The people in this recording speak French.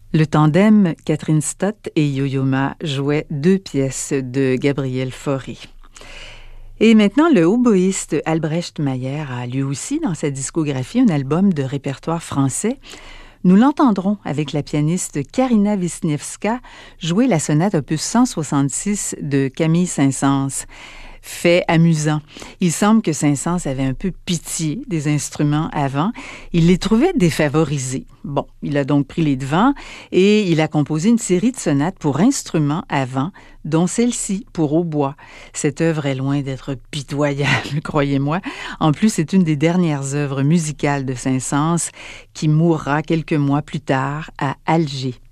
Le tandem Catherine Stott et Yo-Yo Ma jouait deux pièces de Gabriel Fauré. Et maintenant, le hautboïste Albrecht Mayer a lui aussi dans sa discographie un album de répertoire français. Nous l'entendrons avec la pianiste Karina Wisniewska jouer la sonate opus 166 de Camille Saint-Saëns. Fait amusant. Il semble que Saint-Saëns avait un peu pitié des instruments avant. Il les trouvait défavorisés. Bon, il a donc pris les devants et il a composé une série de sonates pour instruments avant, dont celle-ci pour hautbois. Cette œuvre est loin d'être pitoyable, croyez-moi. En plus, c'est une des dernières œuvres musicales de Saint-Saëns qui mourra quelques mois plus tard à Alger.